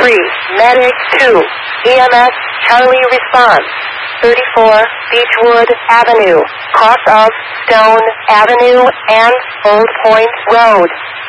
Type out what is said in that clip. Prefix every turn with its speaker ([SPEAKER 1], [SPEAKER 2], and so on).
[SPEAKER 1] 3, Medic 2, EMS Charlie response. 34 Beechwood Avenue, cross of Stone Avenue and Old Point Road.